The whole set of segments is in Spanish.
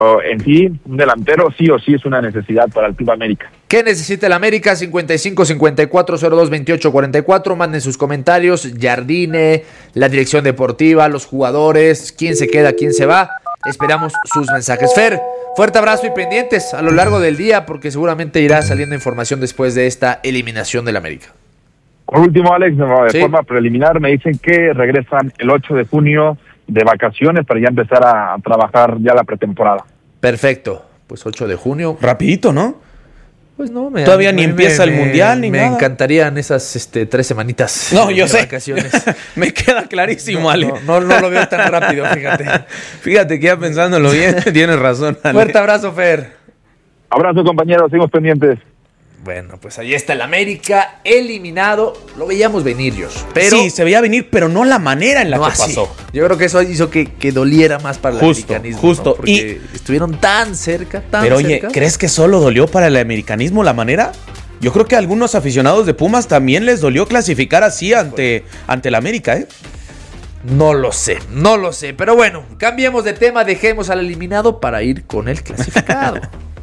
En sí, un delantero sí o sí es una necesidad para el Club América. ¿Qué necesita el América? 55-54-02-28-44. Manden sus comentarios. Jardine, la dirección deportiva, los jugadores, quién se queda, quién se va. Esperamos sus mensajes. Fer, fuerte abrazo y pendientes a lo largo del día porque seguramente irá saliendo información después de esta eliminación del América. Por último, Alex, de forma preliminar me dicen que regresan el 8 de junio de vacaciones para ya empezar a trabajar ya la pretemporada. Perfecto, pues 8 de junio. Rapidito, ¿no? Pues no, todavía ni empieza el mundial ni nada. Me encantarían esas 3 semanitas. No, yo sé. Vacaciones. Me queda clarísimo, Ale. No lo veo tan rápido, fíjate. Fíjate que ya pensándolo bien, tienes razón, Ale. Fuerte abrazo, Fer. Abrazo, compañeros, seguimos pendientes. Bueno, pues ahí está el América eliminado. Lo veíamos venir, Josh. Pero sí, se veía venir, pero no la manera en la que pasó. Yo creo que eso hizo que doliera más para el americanismo. Justo, ¿no? Porque estuvieron tan cerca, Pero oye, ¿crees que solo dolió para el americanismo la manera? Yo creo que a algunos aficionados de Pumas también les dolió clasificar así ante el América, ¿eh? No lo sé. Pero bueno, cambiemos de tema, dejemos al eliminado para ir con el clasificado.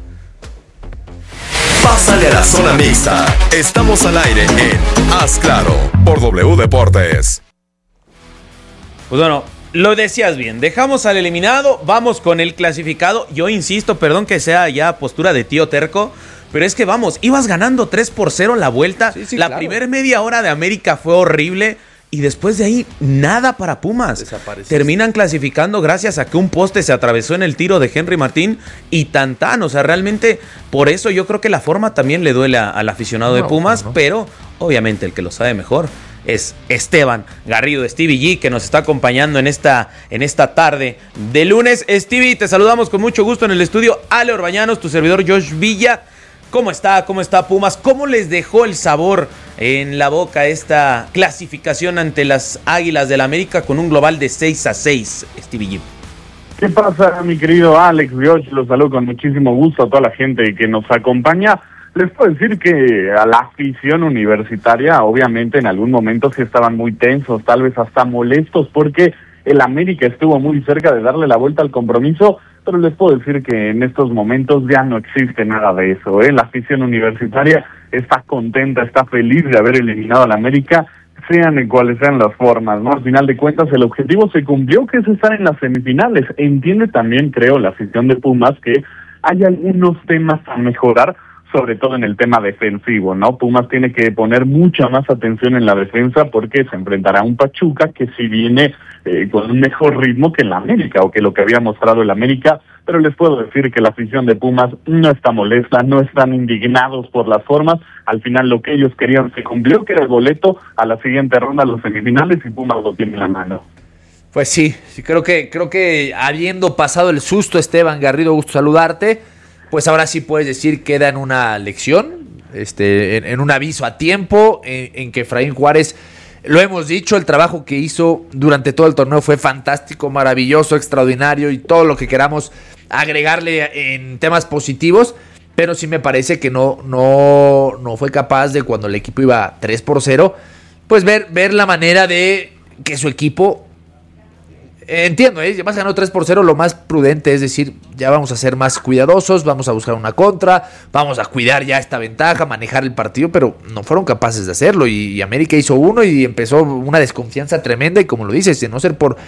Pásale a la zona mixta. Estamos al aire en Haz Claro por W Deportes. Pues bueno, lo decías bien. Dejamos al eliminado, vamos con el clasificado. Yo insisto, perdón que sea ya postura de tío terco, pero es que vamos, ibas ganando 3-0 la vuelta. Sí, la primera media hora de América fue horrible. Y después de ahí, nada para Pumas. Terminan clasificando gracias a que un poste se atravesó en el tiro de Henry Martín y tantán. O sea, realmente, por eso yo creo que la forma también le duele al aficionado de Pumas. Pero, obviamente, el que lo sabe mejor es Esteban Garrido, Stevie G, que nos está acompañando en esta tarde de lunes. Stevie, te saludamos con mucho gusto en el estudio. Ale Orbañanos, tu servidor Josh Villa. ¿Cómo está Pumas? ¿Cómo les dejó el sabor en la boca esta clasificación ante las Águilas del América con un global de 6-6, Stevie G? ¿Qué pasa, mi querido Alex? Yo los saludo con muchísimo gusto a toda la gente que nos acompaña. Les puedo decir que a la afición universitaria, obviamente en algún momento sí estaban muy tensos, tal vez hasta molestos, porque el América estuvo muy cerca de darle la vuelta al compromiso, pero les puedo decir que en estos momentos ya no existe nada de eso, ¿eh? La afición universitaria está contenta, está feliz de haber eliminado al América, sean en cuales sean las formas, ¿no? Al final de cuentas el objetivo se cumplió, que es estar en las semifinales. Entiende también, creo, la afición de Pumas que hay algunos temas a mejorar, sobre todo en el tema defensivo, ¿no? Pumas tiene que poner mucha más atención en la defensa porque se enfrentará a un Pachuca que sí viene con un mejor ritmo que el América o que lo que había mostrado el América, pero les puedo decir que la afición de Pumas no está molesta, no están indignados por las formas. Al final lo que ellos querían se cumplió, que era el boleto a la siguiente ronda, a los semifinales, y Pumas lo tiene en la mano. Pues sí, creo que habiendo pasado el susto, Esteban Garrido, gusto saludarte. Pues ahora sí puedes decir queda en una lección, en un aviso a tiempo, en que Efraín Juárez, lo hemos dicho, el trabajo que hizo durante todo el torneo fue fantástico, maravilloso, extraordinario y todo lo que queramos agregarle en temas positivos, pero sí me parece que no fue capaz de, cuando el equipo iba 3-0, pues ver la manera de que su equipo... Entiendo, vas ganando 3-0, lo más prudente es decir, ya vamos a ser más cuidadosos, vamos a buscar una contra, vamos a cuidar ya esta ventaja, manejar el partido, pero no fueron capaces de hacerlo, y América hizo uno y empezó una desconfianza tremenda, y como lo dices, de no ser por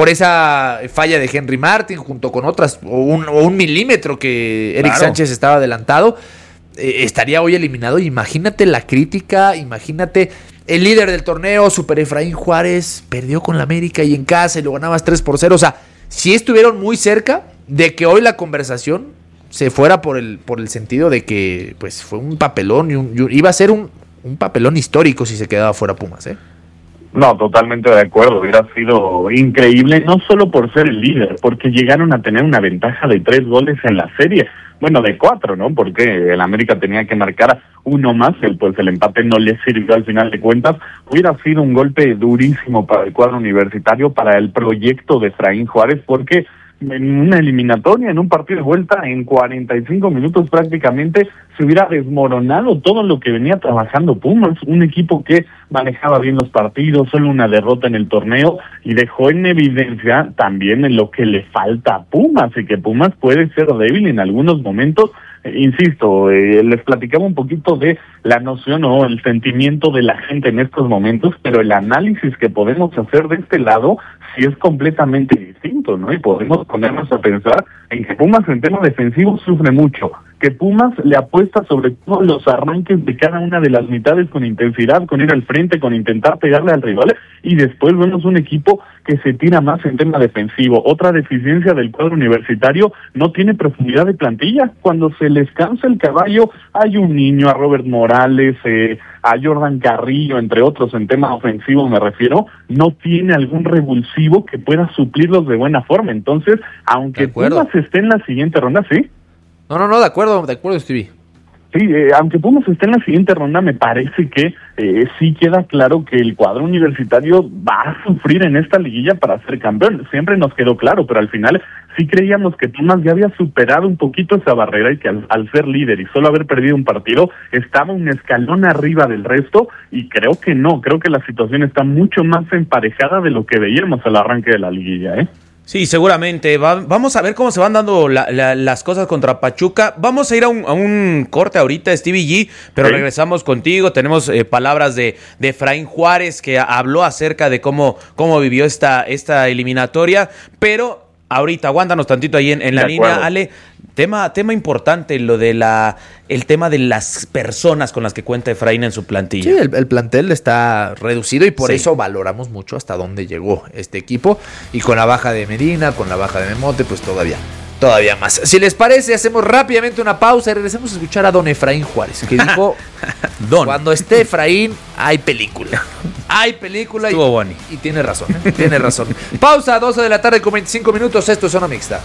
esa falla de Henry Martin, junto con otras, o un milímetro que Eric Sánchez estaba adelantado, estaría hoy eliminado. Imagínate la crítica, imagínate... El líder del torneo, Super Efraín Juárez, perdió con la América y en casa y lo ganabas 3-0. O sea, sí estuvieron muy cerca de que hoy la conversación se fuera por el sentido de que pues fue un papelón y iba a ser un papelón histórico si se quedaba fuera Pumas, ¿eh? No, totalmente de acuerdo. Hubiera sido increíble, no solo por ser el líder, porque llegaron a tener una ventaja de 3 goles en la serie. Bueno, de 4, ¿no? Porque el América tenía que marcar uno más, el empate no le sirvió al final de cuentas. Hubiera sido un golpe durísimo para el cuadro universitario, para el proyecto de Efraín Juárez, porque en una eliminatoria, en un partido de vuelta, en 45 minutos prácticamente se hubiera desmoronado todo lo que venía trabajando Pumas, un equipo que manejaba bien los partidos, solo una derrota en el torneo, y dejó en evidencia también en lo que le falta a Pumas, y que Pumas puede ser débil en algunos momentos. Insisto, les platicaba un poquito de la noción o el sentimiento de la gente en estos momentos, pero el análisis que podemos hacer de este lado sí es completamente distinto, ¿no? Y podemos ponernos a pensar en que Pumas en tema defensivo sufre mucho, que Pumas le apuesta sobre todo los arranques de cada una de las mitades con intensidad, con ir al frente, con intentar pegarle al rival, y después vemos un equipo que se tira más en tema defensivo. Otra deficiencia del cuadro universitario, no tiene profundidad de plantilla. Cuando se les cansa el caballo, hay un niño, a Robert Morales, a Jordan Carrillo, entre otros, en tema ofensivo me refiero, no tiene algún revulsivo que pueda suplirlos de buena forma. Entonces, aunque Pumas esté en la siguiente ronda, ¿sí? No, de acuerdo, Stevie. Sí, aunque Pumas esté en la siguiente ronda, me parece que sí queda claro que el cuadro universitario va a sufrir en esta liguilla para ser campeón. Siempre nos quedó claro, pero al final sí creíamos que Pumas ya había superado un poquito esa barrera y que al ser líder y solo haber perdido un partido, estaba un escalón arriba del resto, y creo que no, creo que la situación está mucho más emparejada de lo que veíamos al arranque de la liguilla, Sí, seguramente. Vamos a ver cómo se van dando las cosas contra Pachuca. Vamos a ir a un corte ahorita, Stevie G, pero regresamos contigo. Tenemos palabras de Efraín Juárez, que habló acerca de cómo vivió esta eliminatoria, pero ahorita aguántanos tantito ahí en la línea, Ale. Tema importante, el tema de las personas con las que cuenta Efraín en su plantilla. Sí, el plantel está reducido y por eso valoramos mucho hasta dónde llegó este equipo, y con la baja de Medina, con la baja de Memote, pues todavía más. Si les parece, hacemos rápidamente una pausa y regresemos a escuchar a don Efraín Juárez, que dijo, cuando esté Efraín, hay película. Hay película. Estuvo Bonnie. Y tiene razón, tiene razón. Pausa, 12 de la tarde con 25 minutos. Esto es Zona Mixta.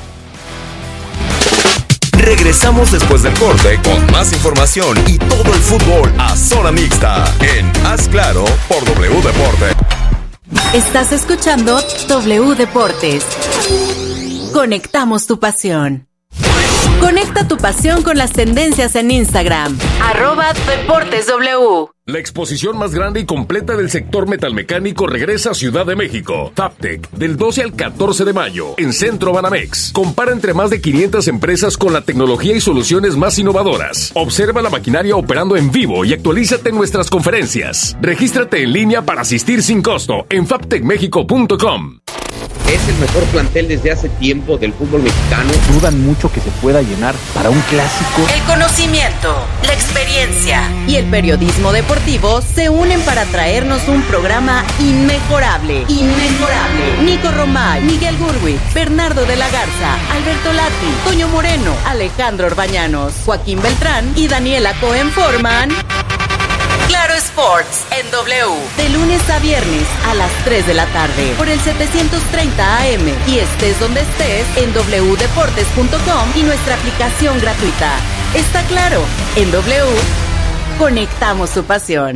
Regresamos después del corte con más información y todo el fútbol a Zona Mixta en Haz Claro por W Deportes. Estás escuchando W Deportes. Conectamos tu pasión. Conecta tu pasión con las tendencias en Instagram. @DeportesW. La exposición más grande y completa del sector metalmecánico regresa a Ciudad de México. Fabtech, del 12 al 14 de mayo, en Centro Banamex. Compara entre más de 500 empresas con la tecnología y soluciones más innovadoras. Observa la maquinaria operando en vivo y actualízate en nuestras conferencias. Regístrate en línea para asistir sin costo en fabtechmexico.com. Es el mejor plantel desde hace tiempo del fútbol mexicano. Dudan mucho que se pueda llenar para un clásico. El conocimiento, la experiencia y el periodismo deportivo se unen para traernos un programa inmejorable. Nico Romay, Miguel Gurwitz, Bernardo de la Garza, Alberto Lati, Toño Moreno, Alejandro Orbañanos, Joaquín Beltrán y Daniela Cohen forman Claro Sports en W, de lunes a viernes a las 3 de la tarde por el 730 AM, y estés donde estés en wdeportes.com y nuestra aplicación gratuita. Está claro, en W conectamos tu pasión.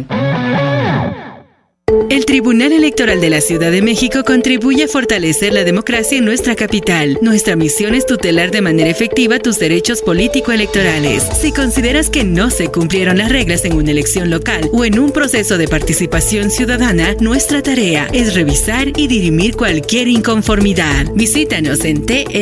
El Tribunal Electoral de la Ciudad de México contribuye a fortalecer la democracia en nuestra capital. Nuestra misión es tutelar de manera efectiva tus derechos político-electorales. Si consideras que no se cumplieron las reglas en una elección local o en un proceso de participación ciudadana, nuestra tarea es revisar y dirimir cualquier inconformidad. Visítanos en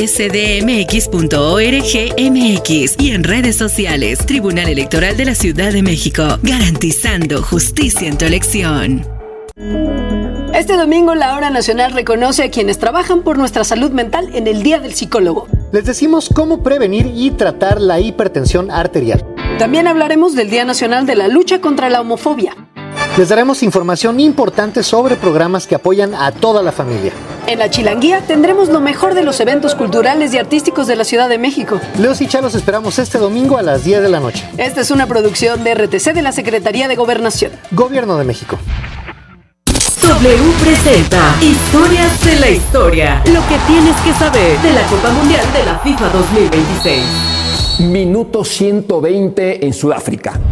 tsdmx.org.mx y en redes sociales. Tribunal Electoral de la Ciudad de México, garantizando justicia en tu elección. Este domingo la Hora Nacional reconoce a quienes trabajan por nuestra salud mental en el Día del Psicólogo. Les decimos cómo prevenir y tratar la hipertensión arterial. También hablaremos del Día Nacional de la Lucha contra la Homofobia. Les daremos información importante sobre programas que apoyan a toda la familia. En la Chilanguía tendremos lo mejor de los eventos culturales y artísticos de la Ciudad de México. Leos y Cha los esperamos este domingo a las 10 de la noche. Esta es una producción de RTC de la Secretaría de Gobernación. Gobierno de México. W presenta Historias de la Historia. Lo que tienes que saber de la Copa Mundial de la FIFA 2026. Minuto 120 en Sudáfrica.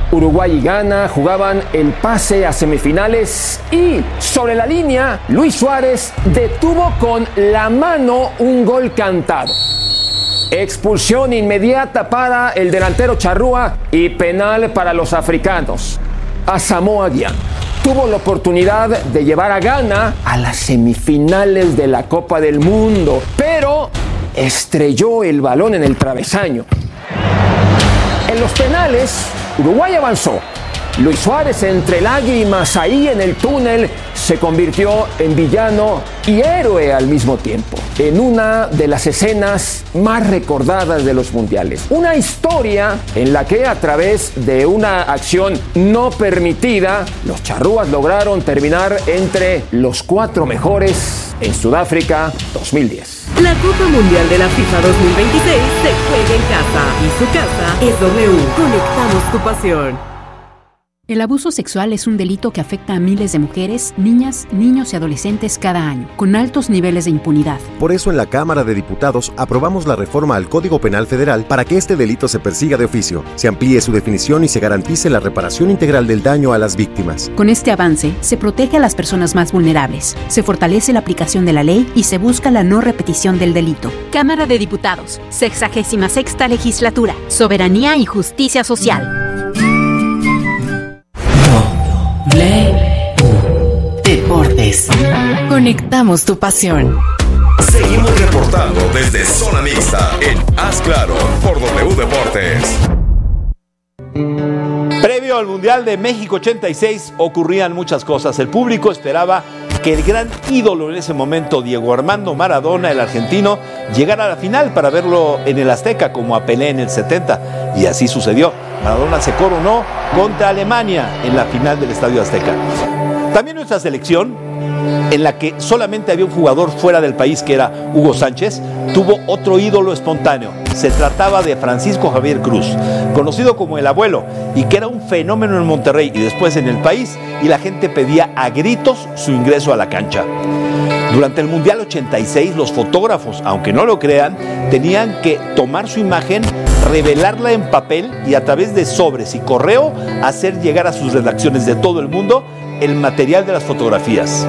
Uruguay y Ghana jugaban el pase a semifinales y sobre la línea Luis Suárez detuvo con la mano un gol cantado. Expulsión inmediata para el delantero charrúa y penal para los africanos. Asamoah Gyan tuvo la oportunidad de llevar a Ghana a las semifinales de la Copa del Mundo, pero estrelló el balón en el travesaño. En los penales, Uruguay avanzó. Luis Suárez, entre lágrimas ahí en el túnel, se convirtió en villano y héroe al mismo tiempo, en una de las escenas más recordadas de los mundiales. Una historia en la que, a través de una acción no permitida, los charrúas lograron terminar entre los 4 mejores en Sudáfrica 2010. La Copa Mundial de la FIFA 2026 se juega en casa y su casa es W. Conectamos tu pasión. El abuso sexual es un delito que afecta a miles de mujeres, niñas, niños y adolescentes cada año, con altos niveles de impunidad. Por eso en la Cámara de Diputados aprobamos la reforma al Código Penal Federal para que este delito se persiga de oficio, se amplíe su definición y se garantice la reparación integral del daño a las víctimas. Con este avance, se protege a las personas más vulnerables, se fortalece la aplicación de la ley y se busca la no repetición del delito. Cámara de Diputados, 66ª Legislatura, Soberanía y Justicia Social. Deportes. Conectamos tu pasión. Seguimos reportando desde Zona Mixta en Haz Claro por W Deportes. Previo al Mundial de México 86 ocurrían muchas cosas. El público esperaba que el gran ídolo en ese momento, Diego Armando Maradona, el argentino, llegara a la final para verlo en el Azteca como a Pelé en el 70. Y así sucedió. Maradona se coronó contra Alemania en la final del Estadio Azteca. También nuestra selección, en la que solamente había un jugador fuera del país, que era Hugo Sánchez, tuvo otro ídolo espontáneo. Se trataba de Francisco Javier Cruz, conocido como el Abuelo, y que era un fenómeno en Monterrey y después en el país, y la gente pedía a gritos su ingreso a la cancha. Durante el Mundial 86, los fotógrafos, aunque no lo crean, tenían que tomar su imagen, revelarla en papel y a través de sobres y correo hacer llegar a sus redacciones de todo el mundo el material de las fotografías.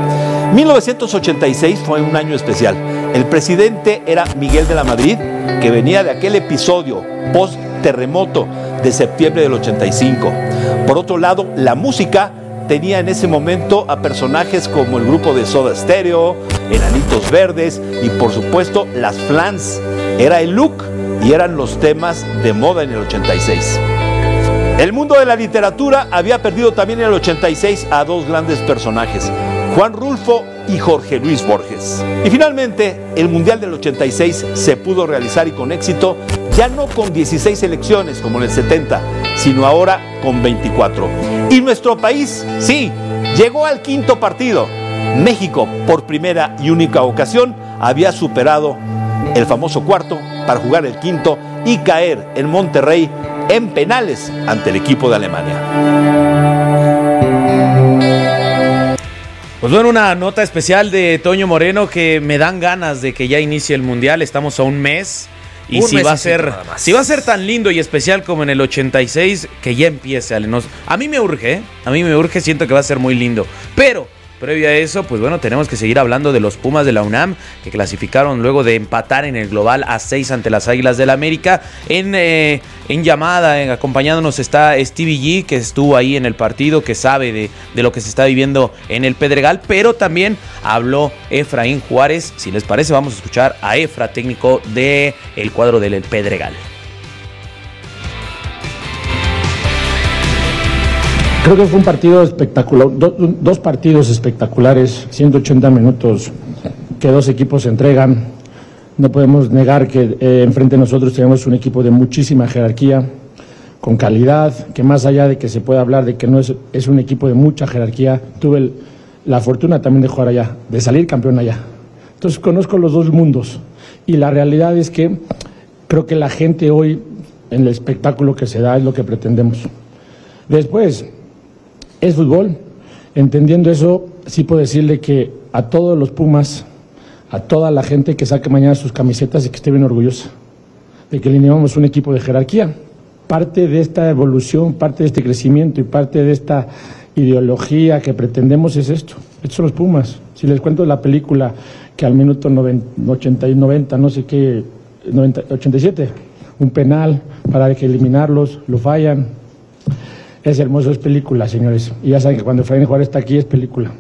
1986 fue un año especial. El presidente era Miguel de la Madrid, que venía de aquel episodio post-terremoto de septiembre del 85. Por otro lado, la música tenía en ese momento a personajes como el grupo de Soda Stereo, Enanitos Verdes y por supuesto las Flans. Era el look y eran los temas de moda en el 86. El mundo de la literatura había perdido también en el 86 a 2 grandes personajes, Juan Rulfo y Jorge Luis Borges. Y finalmente, el Mundial del 86 se pudo realizar y con éxito, ya no con 16 selecciones como en el 70, sino ahora con 24. Y nuestro país, sí, llegó al 5º partido. México, por primera y única ocasión, había superado el famoso cuarto para jugar el 5º y caer en Monterrey en penales ante el equipo de Alemania. Pues bueno, una nota especial de Toño Moreno que me dan ganas de que ya inicie el Mundial. Estamos a un mes y si va a ser tan lindo y especial como en el 86, que ya empiece. A mí me urge, siento que va a ser muy lindo. Pero previo a eso, pues bueno, tenemos que seguir hablando de los Pumas de la UNAM, que clasificaron luego de empatar en el global a 6 ante las Águilas del América. En llamada, acompañándonos está Stevie G, que estuvo ahí en el partido, que sabe de lo que se está viviendo en el Pedregal, pero también habló Efraín Juárez. Si les parece, vamos a escuchar a Efra, técnico del cuadro del Pedregal. Creo que fue un partido espectacular, dos partidos espectaculares, 180 minutos que 2 equipos se entregan. No podemos negar que enfrente de nosotros tenemos un equipo de muchísima jerarquía, con calidad, que más allá de que se pueda hablar de que no es un equipo de mucha jerarquía, tuve la fortuna también de jugar allá, de salir campeón allá. Entonces conozco los 2 mundos y la realidad es que creo que la gente hoy, en el espectáculo que se da, es lo que pretendemos. Después, es fútbol. Entendiendo eso, sí puedo decirle que a todos los Pumas, a toda la gente que saque mañana sus camisetas y que esté bien orgullosa de que le llevamos un equipo de jerarquía, parte de esta evolución, parte de este crecimiento y parte de esta ideología que pretendemos es esto. Estos son los Pumas. Si les cuento la película que al minuto 90, no sé qué, 87, un penal para que eliminarlos, lo fallan. Es hermoso, es película, señores. Y ya saben que cuando Efraín Juárez está aquí es película.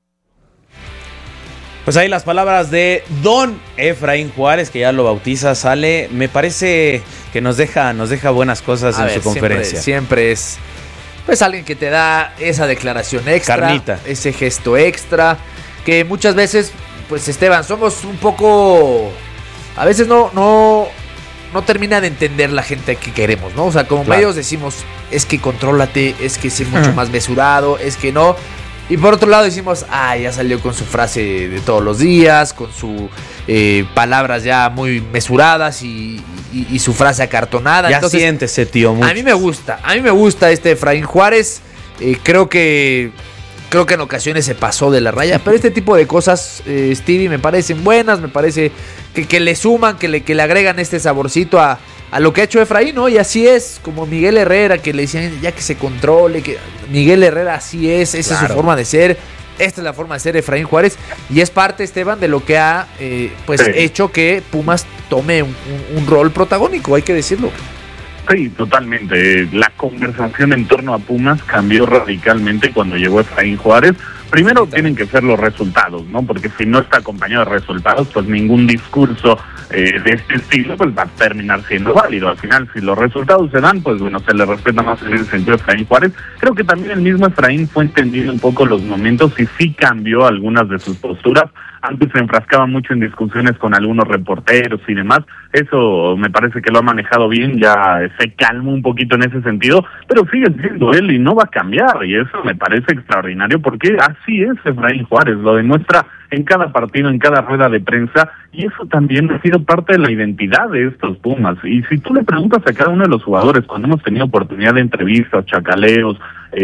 Pues ahí las palabras de don Efraín Juárez, que ya lo bautiza, sale. Me parece que nos deja buenas cosas en su conferencia. Siempre es pues alguien que te da esa declaración extra, carnita, ese gesto extra, que muchas veces, pues Esteban, somos un poco, a veces no termina de entender la gente que queremos, ¿no? O sea, como medios decimos, es que contrólate, es que sé mucho más mesurado, es que no. Y por otro lado decimos, ya salió con su frase de todos los días, con sus palabras ya muy mesuradas y su frase acartonada. Ya entonces, siéntese, tío. Mucho. A mí me gusta este Efraín Juárez. Creo que en ocasiones se pasó de la raya, pero este tipo de cosas, Stevie, me parecen buenas, me parece que le suman, que le agregan este saborcito a lo que ha hecho Efraín, ¿no? Y así es, como Miguel Herrera, que le decían ya que se controle, que Miguel Herrera así es, esa es su forma de ser, esta es la forma de ser Efraín Juárez, y es parte, Esteban, de lo que ha hecho que Pumas tome un rol protagónico, hay que decirlo. Sí, totalmente. La conversación en torno a Pumas cambió radicalmente cuando llegó Efraín Juárez. Primero tienen que ser los resultados, ¿no? Porque si no está acompañado de resultados, pues ningún discurso de este estilo pues va a terminar siendo válido. Al final, si los resultados se dan, pues bueno, se le respeta más en ese sentido a Efraín Juárez. Creo que también el mismo Efraín fue entendido un poco los momentos y sí cambió algunas de sus posturas. Antes se enfrascaba mucho en discusiones con algunos reporteros y demás. Eso me parece que lo ha manejado bien, ya se calmó un poquito en ese sentido, pero sigue siendo él y no va a cambiar, y eso me parece extraordinario porque así es Efraín Juárez, lo demuestra en cada partido, en cada rueda de prensa, y eso también ha sido parte de la identidad de estos Pumas. Y si tú le preguntas a cada uno de los jugadores, cuando hemos tenido oportunidad de entrevistas, chacaleos,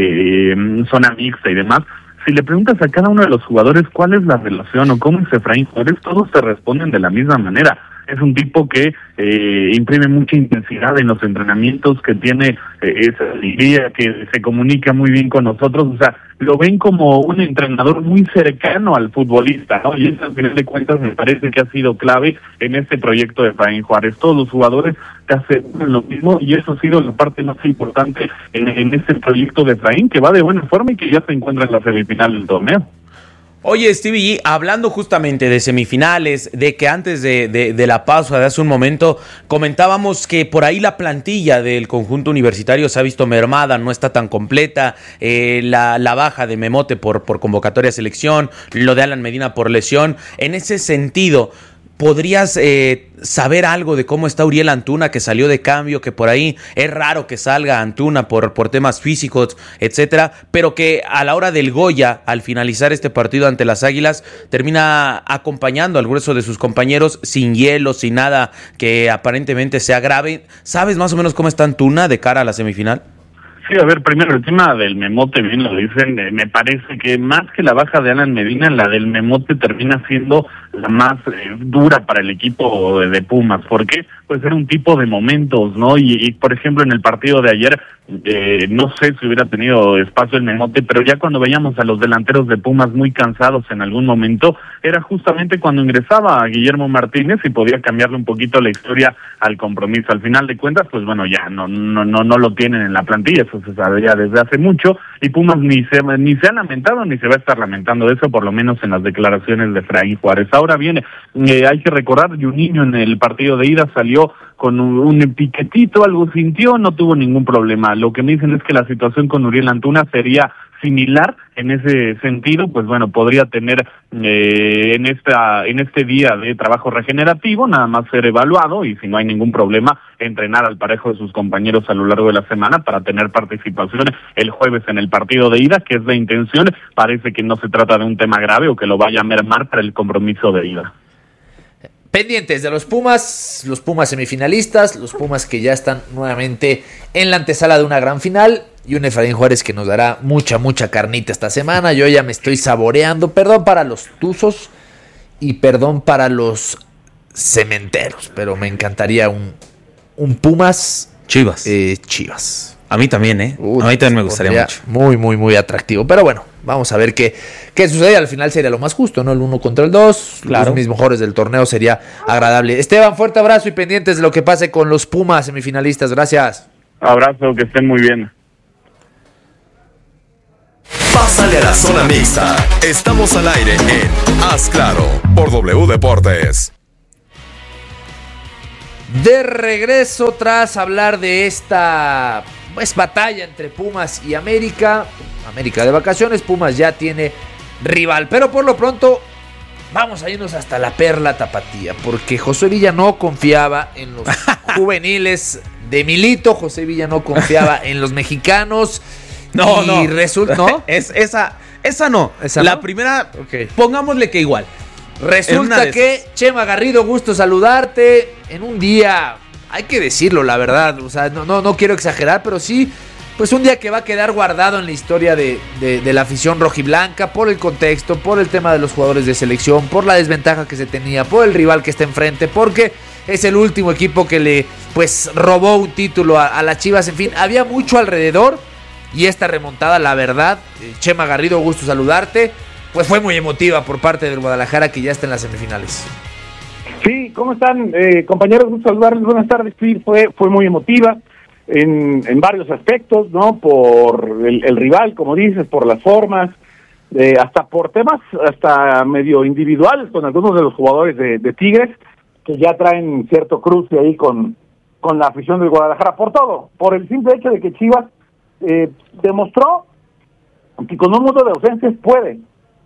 zona mixta y demás, si le preguntas a cada uno de los jugadores cuál es la relación o cómo es Efraín Juárez, todos te responden de la misma manera. Es un tipo que imprime mucha intensidad en los entrenamientos, que tiene esa alegría, que se comunica muy bien con nosotros. O sea, lo ven como un entrenador muy cercano al futbolista, ¿no? Y eso, al final de cuentas, me parece que ha sido clave en este proyecto de Efraín Juárez. Todos los jugadores te hacen lo mismo, y eso ha sido la parte más importante en este proyecto de Efraín, que va de buena forma y que ya se encuentra en la semifinal del torneo. Oye, Stevie G, hablando justamente de semifinales, de que antes de la pausa de hace un momento comentábamos que por ahí la plantilla del conjunto universitario se ha visto mermada, no está tan completa, la baja de Memote por convocatoria a selección, lo de Alan Medina por lesión. En ese sentido, ¿podrías saber algo de cómo está Uriel Antuna, que salió de cambio, que por ahí es raro que salga Antuna por temas físicos, etcétera, pero que a la hora del Goya, al finalizar este partido ante las Águilas, termina acompañando al grueso de sus compañeros sin hielo, sin nada que aparentemente sea grave? ¿Sabes más o menos cómo está Antuna de cara a la semifinal? Sí, a ver, primero el tema del Memote, bien lo dicen, me parece que más que la baja de Alan Medina, la del Memote termina siendo la más dura para el equipo de Pumas. ¿Por qué? Pues era un tipo de momentos, ¿no? Y por ejemplo, en el partido de ayer, no sé si hubiera tenido espacio el Memote, pero ya cuando veíamos a los delanteros de Pumas muy cansados en algún momento, era justamente cuando ingresaba a Guillermo Martínez y podía cambiarle un poquito la historia al compromiso. Al final de cuentas, pues bueno, ya no lo tienen en la plantilla, eso se sabía desde hace mucho, y Pumas ni se ha lamentado ni se va a estar lamentando de eso, por lo menos en las declaraciones de Efraín Juárez. Ahora viene, hay que recordar, Juninho en el partido de ida salió con un piquetito, algo sintió, no tuvo ningún problema. Lo que me dicen es que la situación con Uriel Antuna sería similar en ese sentido, pues bueno, podría tener en este día de trabajo regenerativo nada más ser evaluado, y si no hay ningún problema, entrenar al parejo de sus compañeros a lo largo de la semana para tener participación el jueves en el partido de ida, que es la intención. Parece que no se trata de un tema grave o que lo vaya a mermar para el compromiso de ida. Pendientes de los Pumas semifinalistas, los Pumas que ya están nuevamente en la antesala de una gran final, y un Efraín Juárez que nos dará mucha carnita esta semana. Yo ya me estoy saboreando, perdón para los tuzos y perdón para los cementeros, pero me encantaría un Pumas Chivas. Chivas. A mí también, ¿eh? A mí también me gustaría mucho. Muy, muy, muy atractivo. Pero bueno, vamos a ver qué sucede. Al final sería lo más justo, ¿no? El 1 contra el 2. Claro. Los mismos mejores del torneo sería agradable. Esteban, fuerte abrazo y pendientes de lo que pase con los Pumas semifinalistas. Gracias. Abrazo, que estén muy bien. Pásale a la zona mixta. Estamos al aire en Haz Claro por W Deportes. De regreso tras hablar de esta batalla entre Pumas y América. América de vacaciones, Pumas ya tiene rival. Pero por lo pronto vamos a irnos hasta la perla tapatía, porque José Villa no confiaba en los juveniles de Milito. José Villa no confiaba en los mexicanos. No. Resulta, ¿no? Esa no. ¿Esa la no? primera, okay. Pongámosle que igual. Resulta que, Chema Garrido, gusto saludarte en un día, hay que decirlo, la verdad, o sea, no quiero exagerar, pero sí, pues un día que va a quedar guardado en la historia de la afición rojiblanca, por el contexto, por el tema de los jugadores de selección, por la desventaja que se tenía, por el rival que está enfrente, porque es el último equipo que le, pues, robó un título a las Chivas, en fin, había mucho alrededor, y esta remontada, la verdad, Chema Garrido, gusto saludarte, pues fue muy emotiva por parte del Guadalajara, que ya está en las semifinales. Sí, ¿cómo están, compañeros? Gusto saludarles, buenas tardes. Sí, fue muy emotiva en varios aspectos, ¿no? Por el rival, como dices, por las formas, hasta por temas hasta medio individuales con algunos de los jugadores de Tigres, que ya traen cierto cruce ahí con la afición del Guadalajara, por todo, por el simple hecho de que Chivas demostró que con un mundo de ausencias puede,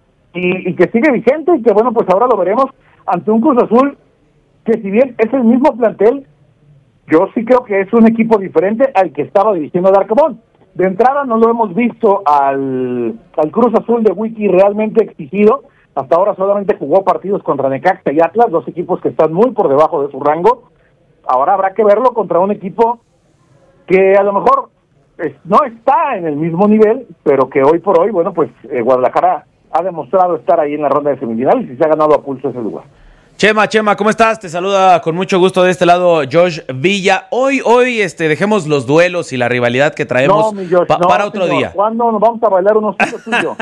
y que sigue vigente, y que bueno, pues ahora lo veremos ante un Cruz Azul que, si bien es el mismo plantel, yo sí creo que es un equipo diferente al que estaba dirigiendo Darcamón. De entrada no lo hemos visto al Cruz Azul de Wiki realmente exigido. Hasta ahora solamente jugó partidos contra Necaxa y Atlas, dos equipos que están muy por debajo de su rango. Ahora habrá que verlo contra un equipo que a lo mejor no está en el mismo nivel, pero que hoy por hoy, bueno, pues Guadalajara ha demostrado estar ahí en la ronda de semifinales y se ha ganado a pulso ese lugar. Chema, ¿cómo estás? Te saluda con mucho gusto de este lado Josh Villa. Hoy, dejemos los duelos y la rivalidad que traemos para otro día. ¿Cuándo nos vamos a bailar unos tiros tuyos?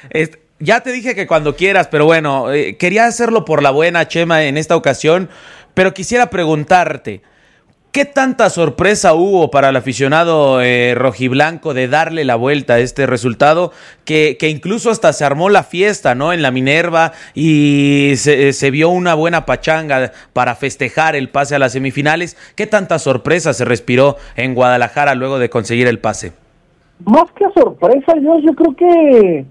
Ya te dije que cuando quieras, pero bueno, quería hacerlo por la buena, Chema, en esta ocasión, pero quisiera preguntarte, ¿qué tanta sorpresa hubo para el aficionado rojiblanco de darle la vuelta a este resultado? Que incluso hasta se armó la fiesta, ¿no? En la Minerva, y se vio una buena pachanga para festejar el pase a las semifinales. ¿Qué tanta sorpresa se respiró en Guadalajara luego de conseguir el pase? Más que sorpresa, yo creo que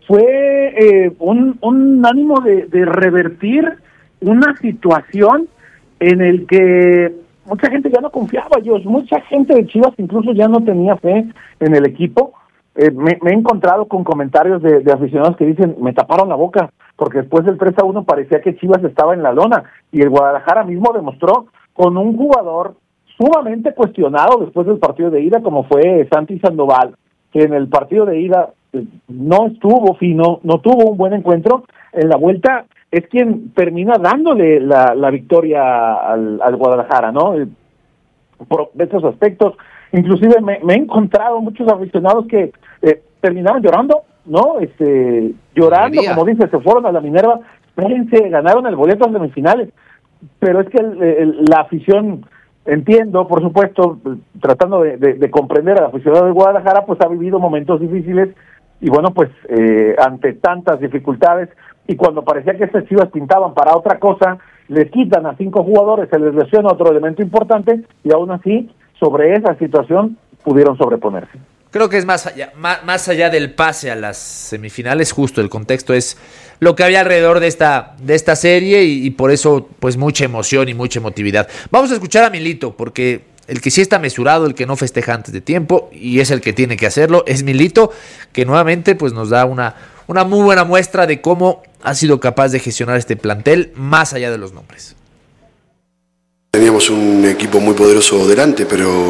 fue un ánimo de revertir una situación en el que mucha gente ya no confiaba, mucha gente de Chivas incluso ya no tenía fe en el equipo. Me he encontrado con comentarios de aficionados que dicen, me taparon la boca, porque después del 3-1 parecía que Chivas estaba en la lona, y el Guadalajara mismo demostró con un jugador sumamente cuestionado después del partido de ida, como fue Santi Sandoval, que en el partido de ida no estuvo fino, no tuvo un buen encuentro. En la vuelta es quien termina dándole la victoria al Guadalajara, ¿no? Por estos aspectos, inclusive me he encontrado muchos aficionados que terminaron llorando, ¿no? Llorando, como dice, se fueron a la Minerva, espérense, ganaron el boleto a semifinales, pero es que la afición, entiendo, por supuesto, tratando de comprender al aficionado de Guadalajara, pues ha vivido momentos difíciles, y bueno, pues ante tantas dificultades, y cuando parecía que estas Chivas pintaban para otra cosa, les quitan a 5 jugadores, se les lesiona otro elemento importante, y aún así, sobre esa situación, pudieron sobreponerse. Creo que es más allá del pase a las semifinales, justo el contexto es lo que había alrededor de esta serie, y por eso pues mucha emoción y mucha emotividad. Vamos a escuchar a Milito, porque el que sí está mesurado, el que no festeja antes de tiempo, y es el que tiene que hacerlo, es Milito, que nuevamente pues nos da una muy buena muestra de cómo ha sido capaz de gestionar este plantel más allá de los nombres. Teníamos un equipo muy poderoso delante,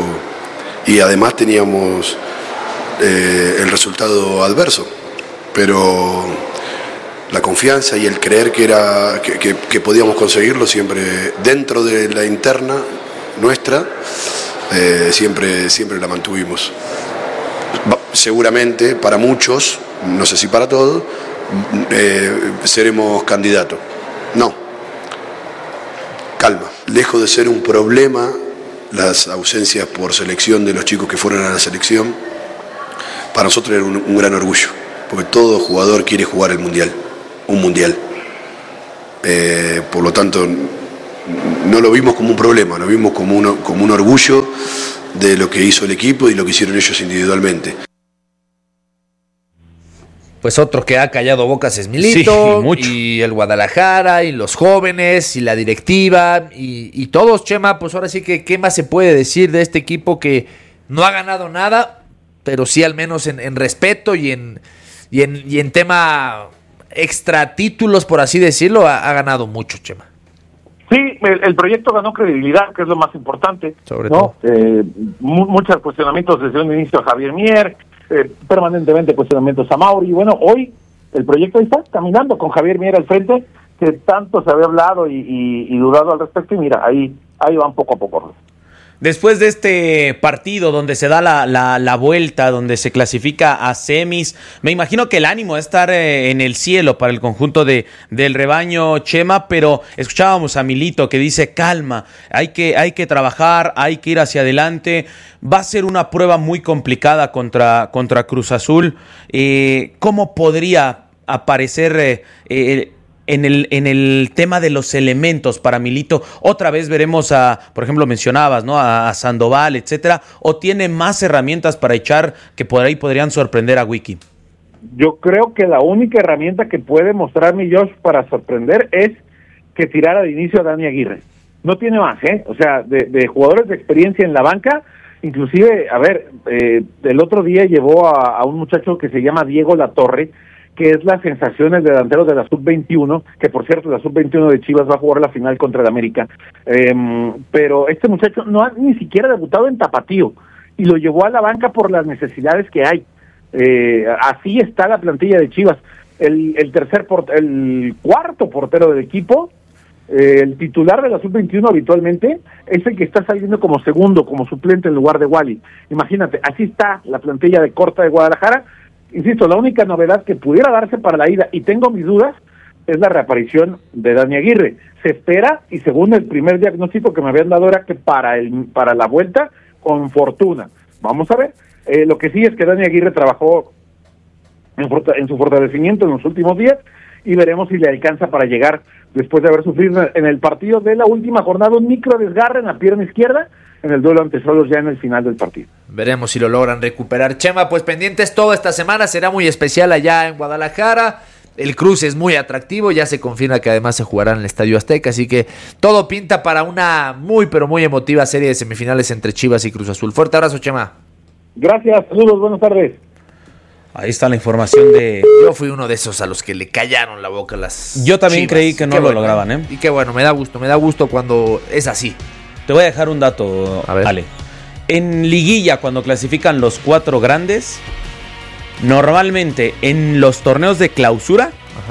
y además teníamos el resultado adverso, pero la confianza y el creer que podíamos conseguirlo siempre dentro de la interna nuestra, siempre la mantuvimos. Seguramente para muchos, no sé si para todos, seremos candidatos. No, calma, lejos de ser un problema las ausencias por selección de los chicos que fueron a la selección, para nosotros era un gran orgullo, porque todo jugador quiere jugar un mundial. Por lo tanto, no lo vimos como un problema, lo vimos como un orgullo de lo que hizo el equipo y lo que hicieron ellos individualmente. Pues otro que ha callado bocas es Milito, y el Guadalajara, y los jóvenes, y la directiva, y todos, Chema. Pues ahora sí que, ¿qué más se puede decir de este equipo que no ha ganado nada, pero sí al menos en respeto y en tema extra títulos, por así decirlo, ha ganado mucho, Chema? Sí, el proyecto ganó credibilidad, que es lo más importante. Sobre todo. Muchos cuestionamientos desde un inicio a Javier Mier, permanentemente cuestionamientos a Mauri. Y bueno, hoy el proyecto ahí está, caminando con Javier Mier al frente, que tanto se había hablado y dudado al respecto, y mira, ahí van poco a poco. Después de este partido donde se da la vuelta, donde se clasifica a semis, me imagino que el ánimo es estar en el cielo para el conjunto del rebaño, Chema, pero escuchábamos a Milito que dice calma, hay que trabajar, hay que ir hacia adelante. Va a ser una prueba muy complicada contra Cruz Azul. ¿Cómo podría aparecer en el tema de los elementos para Milito? Otra vez veremos por ejemplo, mencionabas, ¿no? A Sandoval, etcétera, o tiene más herramientas para echar que por ahí podrían sorprender a Wiki. Yo creo que la única herramienta que puede mostrar mi Josh para sorprender es que tirara de inicio a Dani Aguirre. No tiene más, o sea, de jugadores de experiencia en la banca. Inclusive, el otro día llevó a un muchacho que se llama Diego Latorre, que es la sensación, el delantero de la Sub-21, que por cierto la Sub-21 de Chivas va a jugar la final contra el América, pero este muchacho no ha ni siquiera debutado en Tapatío, y lo llevó a la banca por las necesidades que hay. Así está la plantilla de Chivas. El cuarto portero del equipo, el titular de la Sub-21 habitualmente, es el que está saliendo como segundo, como suplente en lugar de Wally. Imagínate, así está la plantilla de corta de Guadalajara. Insisto, la única novedad que pudiera darse para la ida, y tengo mis dudas, es la reaparición de Dani Aguirre. Se espera, y según el primer diagnóstico que me habían dado, era que para la vuelta, con fortuna. Vamos a ver. Lo que sí es que Dani Aguirre trabajó en su fortalecimiento en los últimos días, y veremos si le alcanza para llegar, después de haber sufrido en el partido de la última jornada un micro desgarre en la pierna izquierda, en el duelo ante Solos ya en el final del partido. Veremos si lo logran recuperar. Chema, pues pendientes toda esta semana, será muy especial allá en Guadalajara. El cruce es muy atractivo, ya se confirma que además se jugará en el Estadio Azteca, así que todo pinta para una muy pero muy emotiva serie de semifinales entre Chivas y Cruz Azul. Fuerte abrazo, Chema. Gracias, saludos, buenas tardes. Ahí está la información de... Yo fui uno de esos a los que le callaron la boca a las Yo también Chivas. creí que no lo lograban, Y qué bueno, me da gusto cuando es así. Te voy a dejar un dato, Ale. En liguilla, cuando clasifican los 4 grandes, normalmente en los torneos de clausura,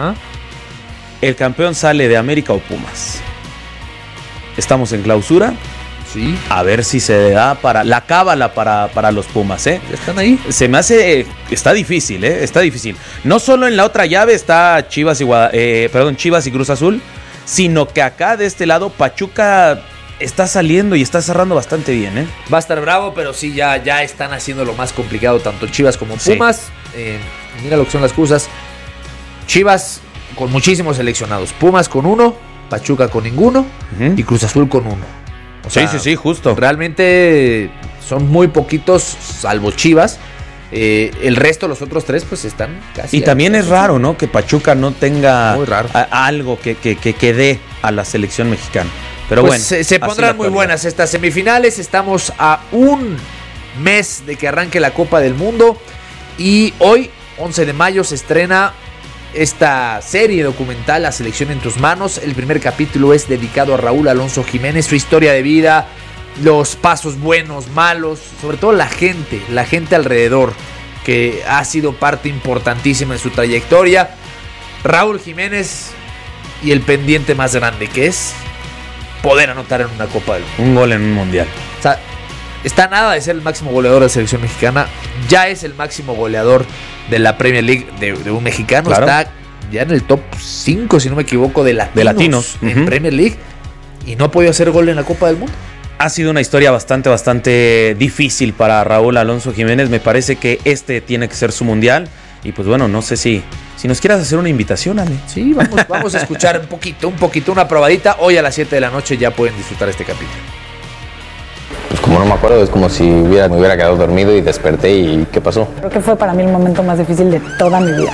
el campeón sale de América o Pumas. Estamos en clausura. Sí. A ver si se da para la cábala para los Pumas, ¿Están ahí? Se me hace... Está difícil, Está difícil. No solo en la otra llave está Chivas y Cruz Azul, sino que acá de este lado Pachuca está saliendo y está cerrando bastante bien, Va a estar bravo, pero sí, ya están haciendo lo más complicado tanto Chivas como Pumas. Sí. Mira lo que son las cosas. Chivas con muchísimos seleccionados. Pumas con 1, Pachuca con ninguno y Cruz Azul con 1. O sea, sí, justo. Realmente son muy poquitos, salvo Chivas. El resto, los otros 3, pues están casi... Y también es raro, ¿no? Que Pachuca no tenga muy raro. Algo que dé a la selección mexicana. Pero pues bueno, se pondrán muy buenas estas semifinales. Estamos a un mes de que arranque la Copa del Mundo. Y hoy, 11 de mayo, se estrena esta serie documental, La Selección en tus manos. El primer capítulo es dedicado a Raúl Alonso Jiménez, su historia de vida, los pasos buenos, malos, sobre todo la gente alrededor, que ha sido parte importantísima en su trayectoria. Raúl Jiménez y el pendiente más grande, que es poder anotar en una Copa del Mundo. Un gol en un mundial. O sea, está nada de ser el máximo goleador de la selección mexicana. Ya es el máximo goleador de la Premier League de un mexicano. Claro. Está ya en el top 5, si no me equivoco, de latinos en Premier League. Y no ha podido hacer gol en la Copa del Mundo. Ha sido una historia bastante difícil para Raúl Alonso Jiménez. Me parece que este tiene que ser su mundial. Y pues bueno, no sé si nos quieras hacer una invitación, Ale. Sí, vamos a escuchar un poquito, una probadita. Hoy a las 7 de la noche ya pueden disfrutar este capítulo. Pues como no me acuerdo, es como si me hubiera quedado dormido y desperté y ¿qué pasó? Creo que fue para mí el momento más difícil de toda mi vida.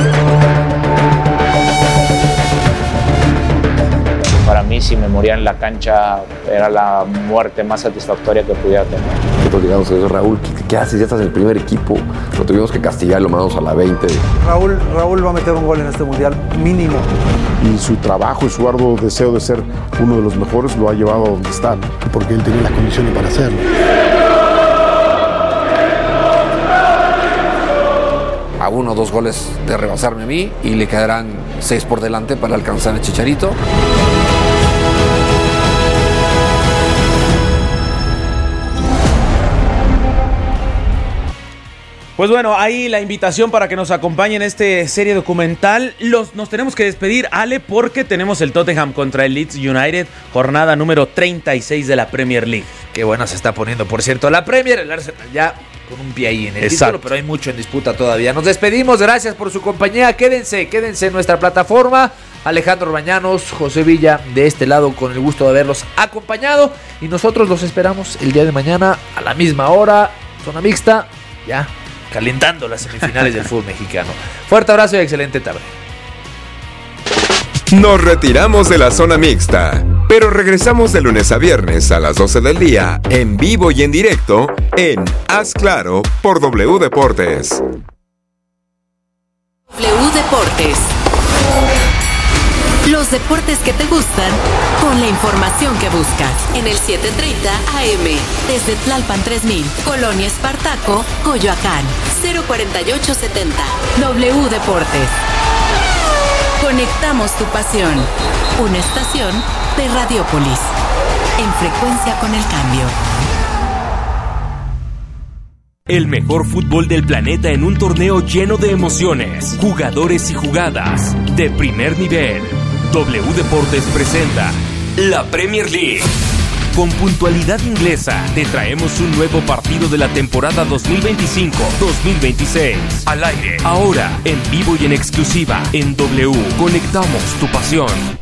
Para mí, si me moría en la cancha, era la muerte más satisfactoria que pudiera tener. Nosotros llegamos a decir, Raúl, ¿qué haces? Ya estás en el primer equipo. Lo tuvimos que castigar, lo mandamos a la 20. Raúl va a meter un gol en este mundial, mínimo. Y su trabajo y su arduo deseo de ser uno de los mejores lo ha llevado a donde está. Porque él tenía las condiciones para hacerlo. A 1 o 2 goles de rebasarme a mí y le quedarán 6 por delante para alcanzar el Chicharito. Pues bueno, ahí la invitación para que nos acompañen en esta serie documental. Nos tenemos que despedir, Ale, porque tenemos el Tottenham contra el Leeds United, jornada número 36 de la Premier League. Qué buena se está poniendo, por cierto, la Premier, el Arsenal ya con un pie ahí en el título, pero hay mucho en disputa todavía. Nos despedimos, gracias por su compañía, quédense en nuestra plataforma. Alejandro Bañanos, José Villa, de este lado, con el gusto de haberlos acompañado. Y nosotros los esperamos el día de mañana a la misma hora, zona mixta, ya calentando las semifinales del fútbol mexicano. Fuerte abrazo y excelente tarde. Nos retiramos de la zona mixta, pero regresamos de lunes a viernes a las 12 del día, en vivo y en directo, en Haz Claro por W Deportes. W Deportes. Los deportes que te gustan, con la información que buscas. En el 730 AM, desde Tlalpan 3000, Colonia Espartaco, Coyoacán, 04870. W Deportes. Conectamos tu pasión. Una estación de Radiopolis. En frecuencia con el cambio. El mejor fútbol del planeta en un torneo lleno de emociones, jugadores y jugadas de primer nivel. W Deportes presenta la Premier League. Con puntualidad inglesa, te traemos un nuevo partido de la temporada 2025-2026. Al aire, ahora, en vivo y en exclusiva, en W. Conectamos tu pasión.